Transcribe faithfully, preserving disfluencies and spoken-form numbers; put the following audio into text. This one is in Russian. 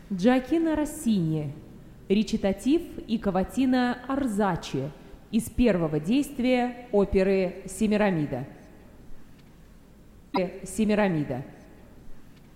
Джоаккино Россини, речитатив и каватина Арзачи из первого действия оперы «Семирамида». «Семирамида».